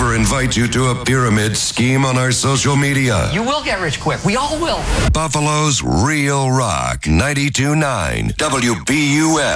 ever invite you to a pyramid scheme on our social media. You will get rich quick. We all will. Buffalo's Real Rock 92.9 WBUF.